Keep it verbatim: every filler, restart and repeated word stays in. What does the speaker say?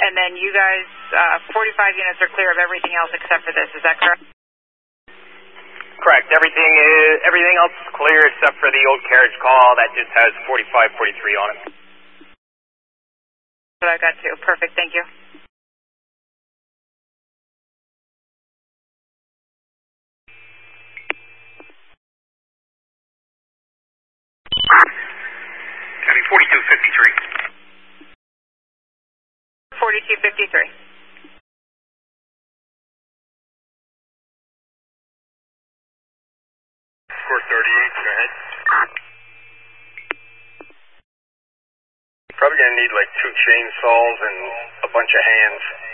and then you guys, uh, forty-five units are clear of everything else except for this. Is that correct? Correct. Everything is everything else is clear except for the old carriage call that just has forty-five forty-three on it. That's what I got too. Perfect. Thank you. Copy forty-two fifty-three. forty-two fifty-three. four thirty-eight, go ahead. Probably going to need like two chainsaws and a bunch of hands.